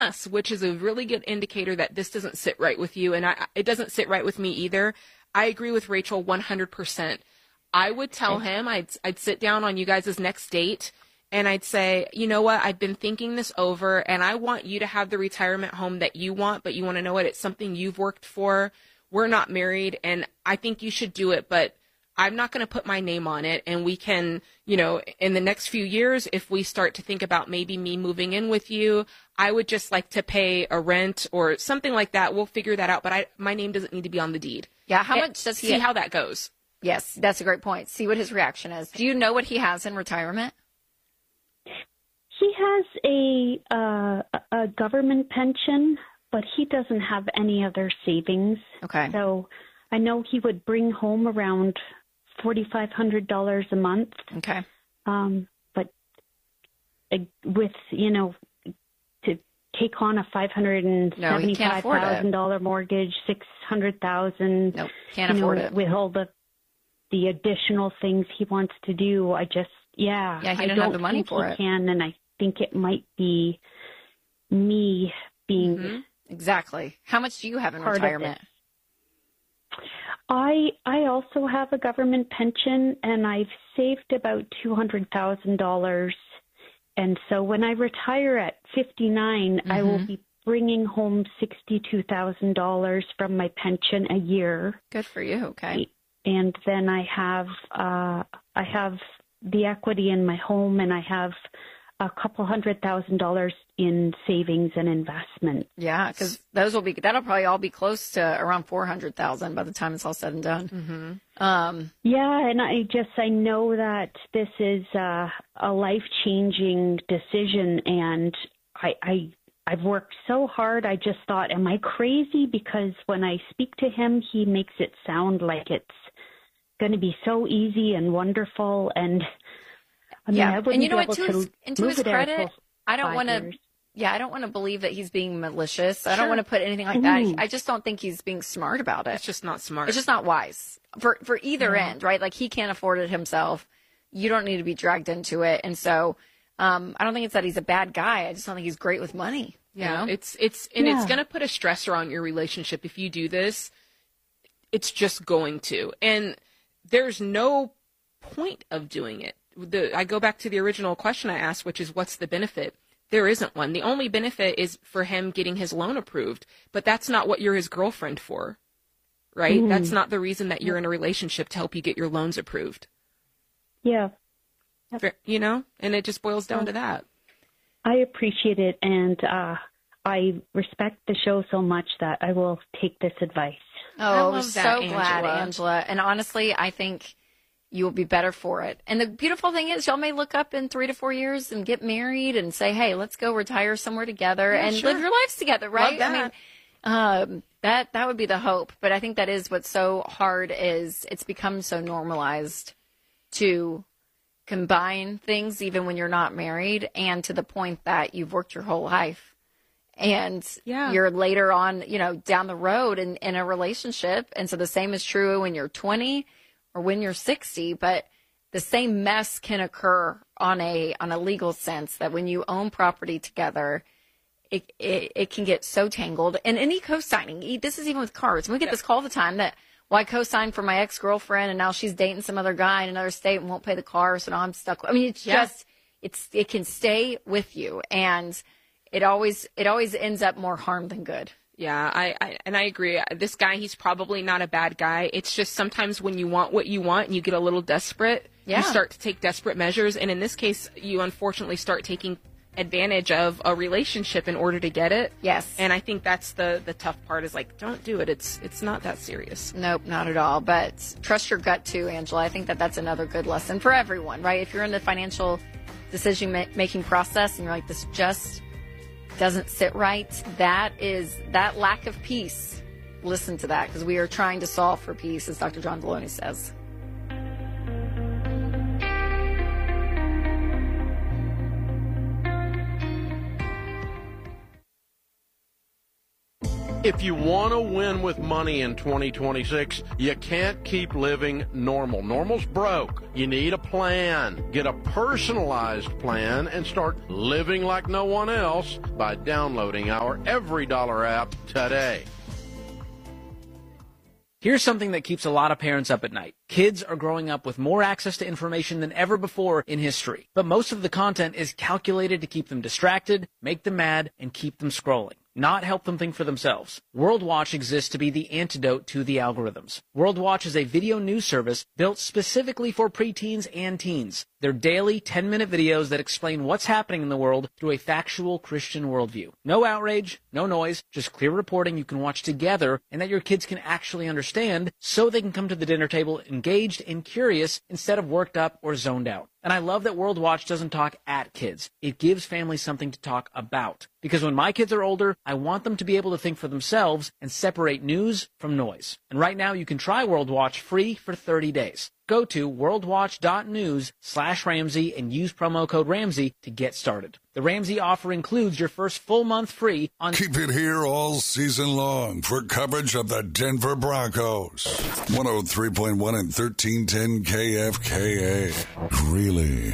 us, which is a really good indicator that this doesn't sit right with you. And it doesn't sit right with me either. I agree with Rachel 100%. I would tell him, I'd sit down on you guys' next date and I'd say, you know what, I've been thinking this over and I want you to have the retirement home that you want, but you want to know what? It's something you've worked for. We're not married and I think you should do it, but I'm not going to put my name on it. And we can, in the next few years, if we start to think about maybe me moving in with you, I would just like to pay a rent or something like that. We'll figure that out. But my name doesn't need to be on the deed. Yeah. How much does he see how that goes? Yes, that's a great point. See what his reaction is. Do you know what he has in retirement? He has a government pension, but he doesn't have any other savings. Okay. So I know he would bring home around $4,500 a month. Okay. But with, to take on a $575,000 mortgage, $600,000. Nope, can't afford it. With all the additional things he wants to do, he doesn't have the money for it. Can, and I think it might be me being exactly. How much do you have in retirement? I also have a government pension, and I've saved about $200,000. And so when I retire at 59, I will be bringing home $62,000 from my pension a year. Good for you. Okay. And then I have the equity in my home, and I have a couple $100,000 in savings and investment. Yeah, because that'll probably all be close to around $400,000 by the time it's all said and done. Yeah, and I know that this is a life-changing decision, and I've worked so hard. I just thought, am I crazy? Because when I speak to him, he makes it sound like it's going to be so easy and wonderful, and I wouldn't and you know be what? able To his credit, I don't want to. years. Yeah, I don't want to believe that he's being malicious. I don't want to put anything like that. I just don't think he's being smart about it. It's just not smart. It's just not wise for either end, right? Like, he can't afford it himself. You don't need to be dragged into it. And so I don't think it's that he's a bad guy. I just don't think he's great with money. Yeah, it's going to put a stressor on your relationship if you do this. It's just going to. And there's no point of doing it. I go back to the original question I asked, which is, what's the benefit? There isn't one. The only benefit is for him getting his loan approved, but that's not what you're his girlfriend for, right? That's not the reason that you're in a relationship, to help you get your loans approved. Yeah. And it just boils down to that. I appreciate it, and I respect the show so much that I will take this advice. Oh, I'm so glad, Angela. And honestly, I think you will be better for it. And the beautiful thing is, y'all may look up in 3 to 4 years and get married and say, hey, let's go retire somewhere together and live your lives together, right? Love that. I mean, that would be the hope. But I think that is what's so hard, is it's become so normalized to combine things even when you're not married, and to the point that you've worked your whole life. And you're later on, down the road in a relationship. And so the same is true when you're 20 or when you're 60, but the same mess can occur on a legal sense, that when you own property together, it can get so tangled. And any co-signing, this is even with cars. We get this call all the time that, well, I co-signed for my ex-girlfriend and now she's dating some other guy in another state and won't pay the car, so now I'm stuck. I mean, it's just, it can stay with you, and it always ends up more harm than good. Yeah, I agree. This guy, he's probably not a bad guy. It's just sometimes when you want what you want and you get a little desperate, you start to take desperate measures. And in this case, you unfortunately start taking advantage of a relationship in order to get it. Yes. And I think that's the tough part, is like, don't do it. It's not that serious. Nope, not at all. But trust your gut too, Angela. I think that's another good lesson for everyone, right? If you're in the financial decision-making process and you're like, this just doesn't sit right, that lack of peace. Listen to that, because we are trying to solve for peace, as Dr. John Deloney says. If you want to win with money in 2026, you can't keep living normal. Normal's broke. You need a plan. Get a personalized plan and start living like no one else by downloading our Every Dollar app today. Here's something that keeps a lot of parents up at night. Kids are growing up with more access to information than ever before in history, but most of the content is calculated to keep them distracted, make them mad, and keep them scrolling, not help them think for themselves. World Watch exists to be the antidote to the algorithms. World Watch is a video news service built specifically for preteens and teens. They're daily 10-minute videos that explain what's happening in the world through a factual Christian worldview. No outrage, no noise, just clear reporting you can watch together and that your kids can actually understand so they can come to the dinner table engaged and curious instead of worked up or zoned out. And I love that World Watch doesn't talk at kids. It gives families something to talk about. Because when my kids are older, I want them to be able to think for themselves and separate news from noise. And right now you can try World Watch free for 30 days. Go to worldwatch.news/Ramsey and use promo code Ramsey to get started. The Ramsey offer includes your first full month free on... Keep it here all season long for coverage of the Denver Broncos. 103.1 and 1310 KFKA. Greeley.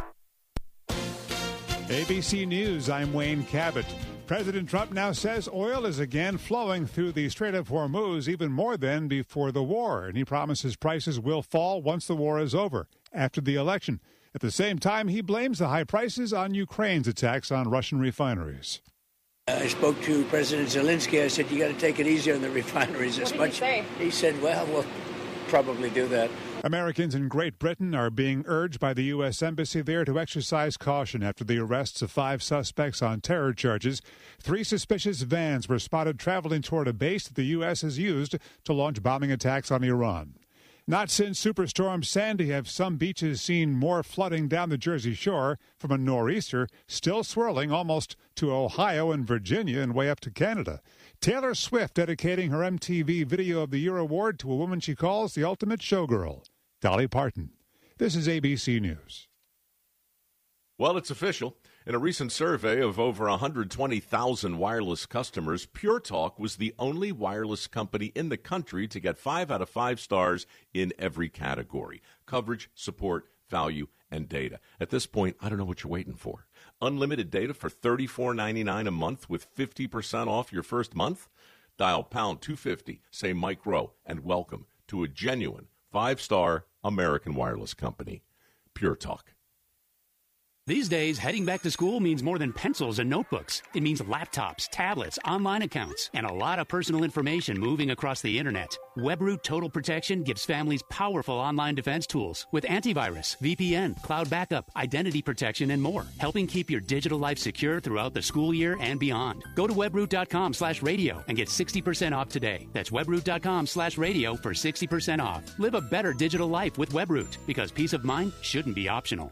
ABC News, I'm Wayne Cabot. President Trump now says oil is again flowing through the Strait of Hormuz even more than before the war, and he promises prices will fall once the war is over, after the election. At the same time, he blames the high prices on Ukraine's attacks on Russian refineries. I spoke to President Zelensky. I said, you got to take it easy on the refineries as much. He said, well, we'll probably do that. Americans in Great Britain are being urged by the U.S. Embassy there to exercise caution after the arrests of 5 suspects on terror charges. 3 suspicious vans were spotted traveling toward a base that the U.S. has used to launch bombing attacks on Iran. Not since Superstorm Sandy have some beaches seen more flooding down the Jersey Shore from a nor'easter still swirling almost to Ohio and Virginia and way up to Canada. Taylor Swift dedicating her MTV Video of the Year award to a woman she calls the ultimate showgirl, Dolly Parton. This is ABC News. Well, it's official. In a recent survey of over 120,000 wireless customers, Pure Talk was the only wireless company in the country to get 5 out of 5 stars in every category: coverage, support, value, and data. At this point, I don't know what you're waiting for. Unlimited data for $34.99 a month with 50% off your first month? Dial pound 250, say Mike Rowe, and welcome to a genuine 5-star American wireless company. Pure Talk. These days, heading back to school means more than pencils and notebooks. It means laptops, tablets, online accounts, and a lot of personal information moving across the internet. WebRoot Total Protection gives families powerful online defense tools with antivirus, VPN, cloud backup, identity protection, and more, helping keep your digital life secure throughout the school year and beyond. Go to webroot.com/radio and get 60% off today. That's webroot.com/radio for 60% off. Live a better digital life with WebRoot, because peace of mind shouldn't be optional.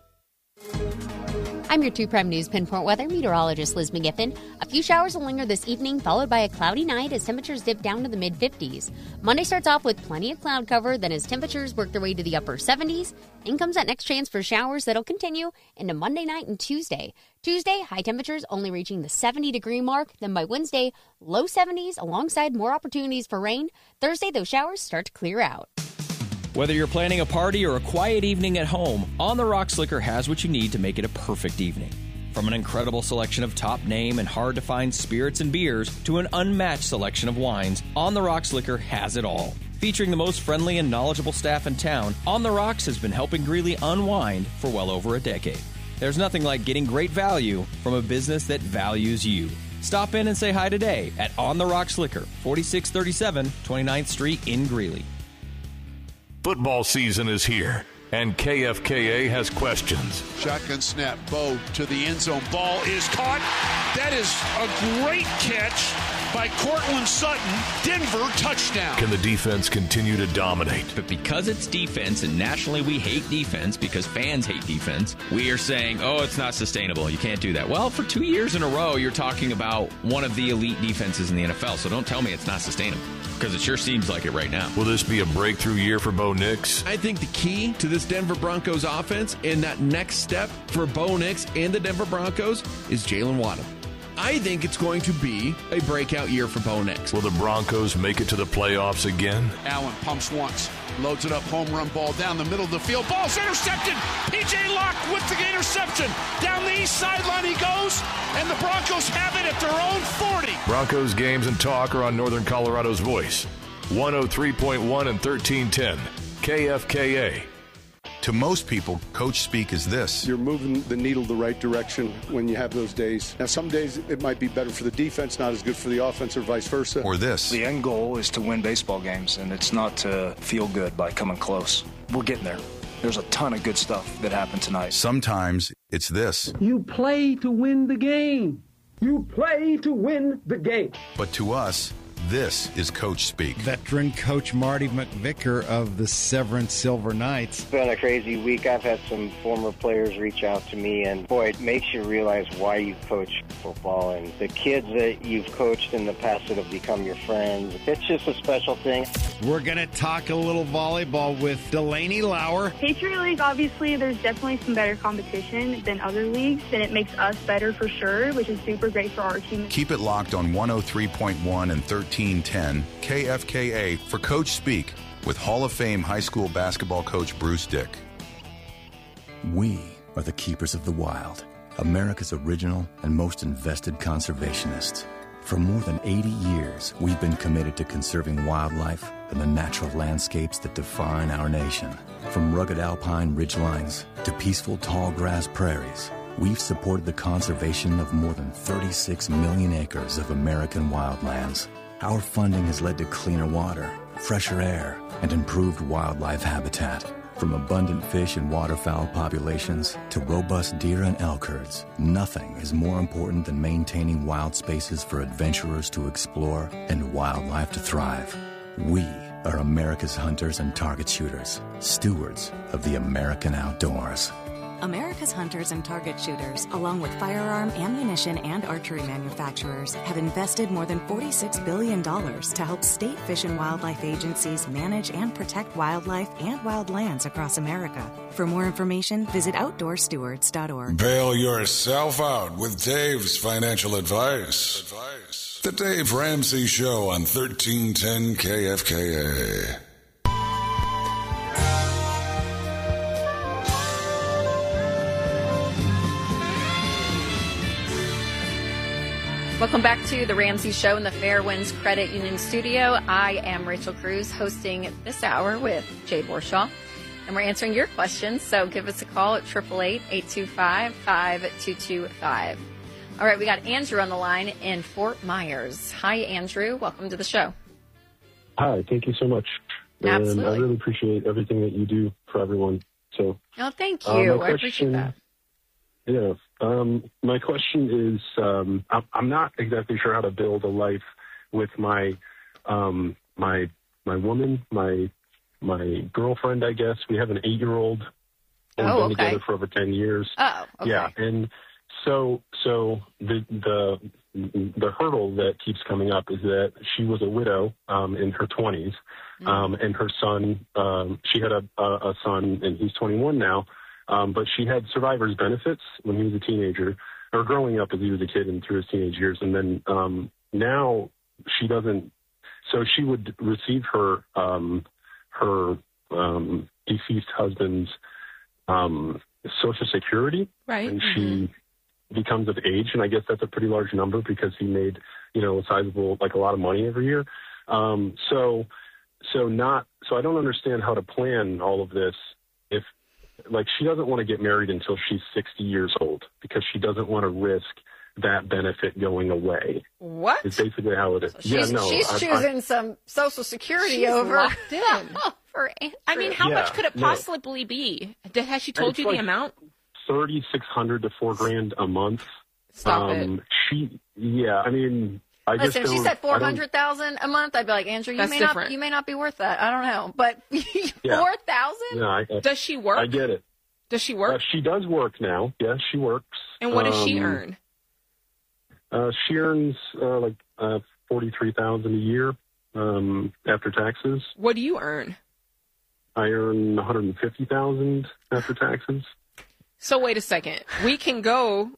I'm your 2 Prime News Pinpoint weather meteorologist Liz McGiffin. A few showers will linger this evening, followed by a cloudy night as temperatures dip down to the mid-50s. Monday starts off with plenty of cloud cover, then as temperatures work their way to the upper 70s, in comes that next chance for showers that'll continue into Monday night and Tuesday. Tuesday, high temperatures only reaching the 70-degree mark. Then by Wednesday, low 70s alongside more opportunities for rain. Thursday, those showers start to clear out. Whether you're planning a party or a quiet evening at home, On the Rocks Liquor has what you need to make it a perfect evening. From an incredible selection of top-name and hard-to-find spirits and beers to an unmatched selection of wines, On the Rocks Liquor has it all. Featuring the most friendly and knowledgeable staff in town, On the Rocks has been helping Greeley unwind for well over a decade. There's nothing like getting great value from a business that values you. Stop in and say hi today at On the Rocks Liquor, 4637 29th Street in Greeley. Football season is here, and KFKA has questions. Shotgun snap, Bo to the end zone. Ball is caught. That is a great catch by Cortland Sutton. Denver touchdown. Can the defense continue to dominate? But because it's defense, and nationally we hate defense because fans hate defense, we are saying, oh, it's not sustainable. You can't do that. Well, for 2 years in a row, you're talking about one of the elite defenses in the NFL, so don't tell me it's not sustainable, because it sure seems like it right now. Will this be a breakthrough year for Bo Nix? I think the key to this Denver Broncos offense and that next step for Bo Nix and the Denver Broncos is Jalen Waddle. I think it's going to be a breakout year for Bo Nix. Will the Broncos make it to the playoffs again? Allen pumps once, loads it up, home run ball down the middle of the field. Ball's intercepted. P.J. Locke with the interception. Down the east sideline he goes, and the Broncos have it at their own 40. Broncos games and talk are on Northern Colorado's voice. 103.1 and 1310. KFKA. To most people, coach speak is this. You're moving the needle the right direction when you have those days. Now, some days it might be better for the defense, not as good for the offense, or vice versa. Or this. The end goal is to win baseball games, and it's not to feel good by coming close. We're getting there. There's a ton of good stuff that happened tonight. Sometimes it's this. You play to win the game. You play to win the game. But to us, this is Coach Speak. Veteran coach Marty McVicker of the Severance Silver Knights. It's been a crazy week. I've had some former players reach out to me, and boy, it makes you realize why you coach football and the kids that you've coached in the past that have become your friends. It's just a special thing. We're going to talk a little volleyball with Delaney Lauer. Patriot League, obviously, there's definitely some better competition than other leagues, and it makes us better for sure, which is super great for our team. Keep it locked on 103.1 and 1310 KFKA for Coach Speak with Hall of Fame high school basketball coach Bruce Dick. We are the keepers of the wild, America's original and most invested conservationists. For more than 80 years, we've been committed to conserving wildlife and the natural landscapes that define our nation. From rugged alpine ridgelines to peaceful tall grass prairies, we've supported the conservation of more than 36 million acres of American wildlands. Our funding has led to cleaner water, fresher air, and improved wildlife habitat. From abundant fish and waterfowl populations to robust deer and elk herds, nothing is more important than maintaining wild spaces for adventurers to explore and wildlife to thrive. We are America's hunters and target shooters, stewards of the American outdoors. America's hunters and target shooters, along with firearm, ammunition, and archery manufacturers, have invested more than $46 billion to help state fish and wildlife agencies manage and protect wildlife and wildlands across America. For more information, visit OutdoorStewards.org. Bail yourself out with Dave's financial advice. The Dave Ramsey Show on 1310 KFKA. Welcome back to the Ramsey Show in the Fairwinds Credit Union Studio. I am Rachel Cruz, hosting this hour with Jade Warshaw, and we're answering your questions. So give us a call at 888-825-5225. All right, we got Andrew on the line in Fort Myers. Hi, Andrew. Welcome to the show. Hi, thank you so much. Absolutely. And I really appreciate everything that you do for everyone. So, oh, thank you. I appreciate that. Yeah. My question is, I'm not exactly sure how to build a life with my my woman, my girlfriend, I guess. We have an 8-year-old. We've been together for over 10 years. Oh, okay. Yeah, and so the hurdle that keeps coming up is that she was a widow in her 20s, and her son, she had a son, and he's 21 now. But she had survivor's benefits when he was a teenager, or growing up as he was a kid and through his teenage years. And then now she doesn't. So she would receive her deceased husband's Social Security, right? And she becomes of age, and I guess that's a pretty large number because he made a sizable, like a lot of money every year. So I don't understand how to plan all of this if. Like, she doesn't want to get married until she's 60 years old because she doesn't want to risk that benefit going away. What? It's basically how it is. So she's choosing some Social Security over. Locked in. For Andrew. I mean, how much could it possibly be? Has she told you the amount? $3,600 to $4,000 a month. Stop it. I mean. Listen, if she said $400,000 a month, I'd be like, Andrew, you may not be worth that. I don't know, but $4,000. Does she work? I get it. Does she work? She does work now. Yes, she works. And what does she earn? She earns like $43,000 a year after taxes. What do you earn? I earn $150,000 after taxes. So wait a second. We can go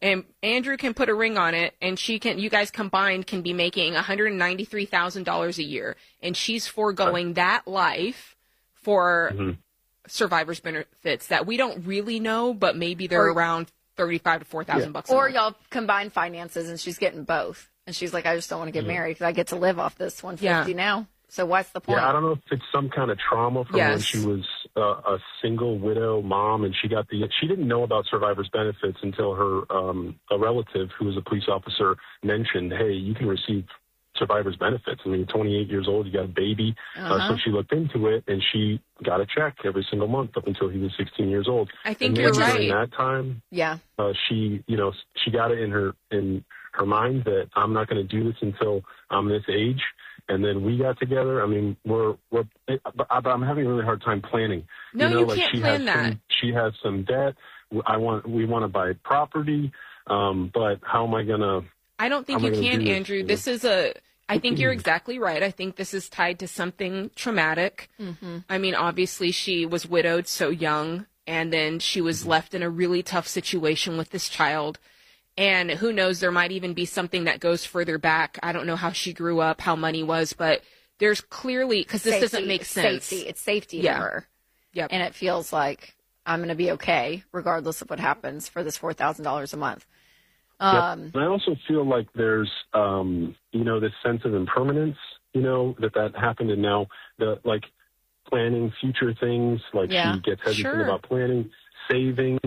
and Andrew can put a ring on it, and you guys combined can be making $193,000 a year, and she's foregoing that life for survivor's benefits that we don't really know, but maybe they're around $35,000 to $4,000 bucks. Or y'all combine finances, and she's getting both, and she's like, I just don't want to get married because I get to live off this $150 now. So what's the point? Yeah, I don't know if it's some kind of trauma from when she was a single widow mom, and she didn't know about survivor's benefits until her a relative who was a police officer mentioned, hey, you can receive survivor's benefits. I mean, you're 28 years old, you got a baby. So she looked into it, and she got a check every single month up until he was 16 years old. I think you're right. During that time, she got it in her mind that I'm not going to do this until I'm this age. And then we got together. I mean, but I'm having a really hard time planning. No, you can't plan that. She has some debt. We want to buy property. But how am I going to? I don't think you can, Andrew. I think you're exactly right. I think this is tied to something traumatic. I mean, obviously she was widowed so young, and then she was left in a really tough situation with this child. And who knows, there might even be something that goes further back. I don't know how she grew up, how money was, but there's clearly, because this doesn't make sense. It's safety to her. Yep. And it feels like I'm going to be okay, regardless of what happens for this $4,000 a month. And I also feel like there's, this sense of impermanence, that happened. And now planning future things, she gets hesitant about planning, saving,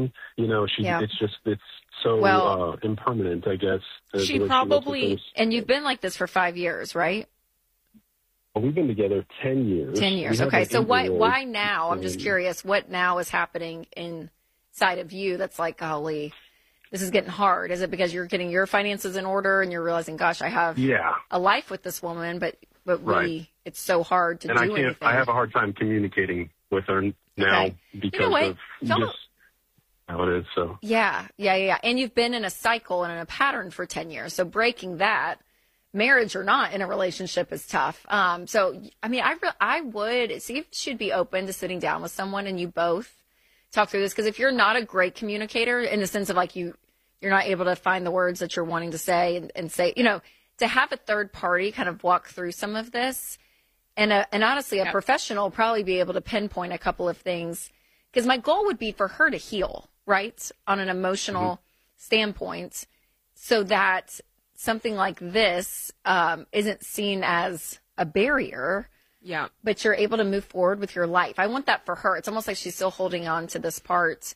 it's so impermanent, I guess. She probably, and you've been like this for 5 years, right? Well, we've been together 10 years. 10 years. Okay. So why now? I'm just curious what now is happening inside of you that's like, golly, this is getting hard. Is it because you're getting your finances in order and you're realizing, gosh, I have a life with this woman, but it's so hard to do anything. I have a hard time communicating with her now because of just how it is. So yeah. And you've been in a cycle and in a pattern for 10 years. So breaking that, marriage or not, in a relationship is tough. So I mean, I would see if she'd be open to sitting down with someone and you both talk through this. Because if you're not a great communicator, in the sense of like you're not able to find the words that you're wanting to say and say, to have a third party kind of walk through some of this, and honestly, a professional will probably be able to pinpoint a couple of things. Because my goal would be for her to heal, right, on an emotional standpoint, so that something like this isn't seen as a barrier. Yeah. But you're able to move forward with your life. I want that for her. It's almost like she's still holding on to this part.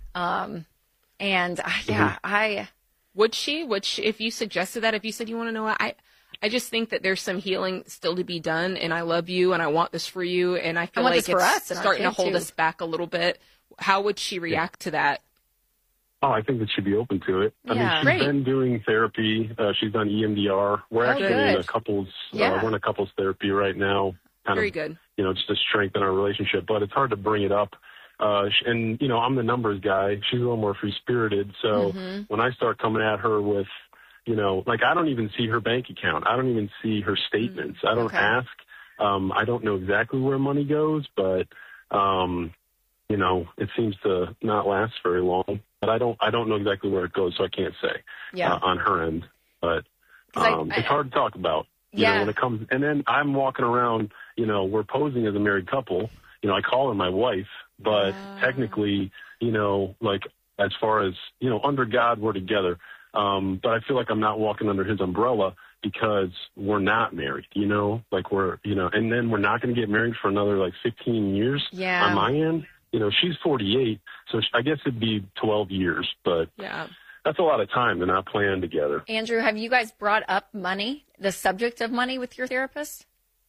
Would she, if you suggested that, if you said you want to know, I just think that there's some healing still to be done, and I love you, and I want this for you, and I feel like it's starting to hold us back a little bit. How would she react to that? Oh, I think that she'd be open to it. I mean, she's been doing therapy. She's done EMDR. We're actually in a couples, we're in a couples therapy right now. Very good. Just to strengthen our relationship, but it's hard to bring it up. And I'm the numbers guy. She's a little more free-spirited. So when I start coming at her with, I don't even see her bank account. I don't even see her statements. I don't ask. I don't know exactly where money goes, but, it seems to not last very long. But I don't know exactly where it goes, so I can't say on her end. But it's hard to talk about, when it comes. And then I'm walking around, we're posing as a married couple. I call her my wife, but technically, as far as, under God, we're together. But I feel like I'm not walking under his umbrella because we're not married, and then we're not going to get married for another 15 years on my end. She's 48, so I guess it'd be 12 years, but that's a lot of time to not plan together. Andrew, have you guys brought up money, the subject of money, with your therapist?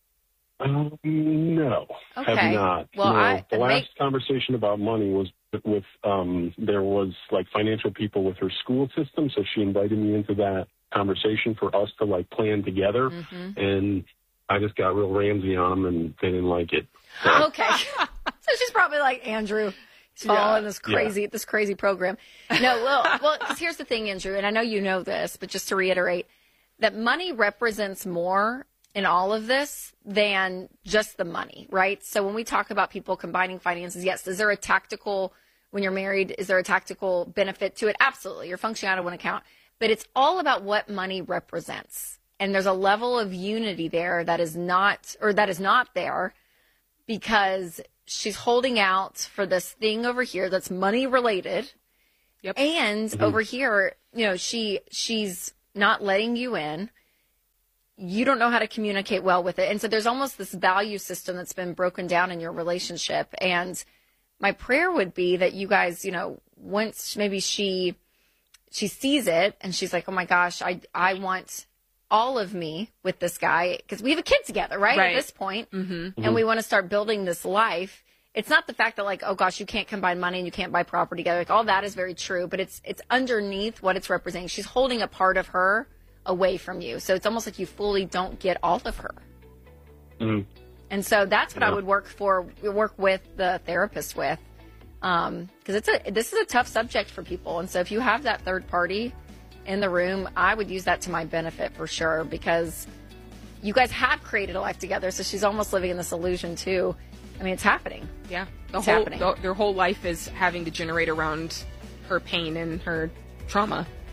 No, have not. Well, no. The last conversation about money was with there was financial people with her school system, so she invited me into that conversation for us to plan together, and I just got real Ramsey on them, and they didn't like it. So. Okay, so she's probably like, Andrew, he's following this crazy program. No, well, because here's the thing, Andrew, and I know you know this, but just to reiterate, that money represents more in all of this than just the money, right? So when we talk about people combining finances, yes, is there a tactical when you're married? Is there a tactical benefit to it? Absolutely. You're functioning out of one account. But it's all about what money represents. And there's a level of unity there that is not there because she's holding out for this thing over here that's money related. Yep. And over here, she's not letting you in. You don't know how to communicate well with it. And so there's almost this value system that's been broken down in your relationship. And my prayer would be that you guys, once maybe she sees it and she's like, oh my gosh, I want all of me with this guy, because we have a kid together, right? At this point. And we want to start building this life. It's not the fact that, like, oh gosh, you can't combine money and you can't buy property together. Like, all that is very true, but it's underneath what it's representing. She's holding a part of her away from you. So it's almost like you fully don't get all of her. And so that's what I would work with the therapist with. Because this is a tough subject for people. And so if you have that third party in the room, I would use that to my benefit for sure, because you guys have created a life together. So she's almost living in this illusion too. I mean, it's happening. Yeah. Happening. Their whole life is having to generate around her pain and her trauma.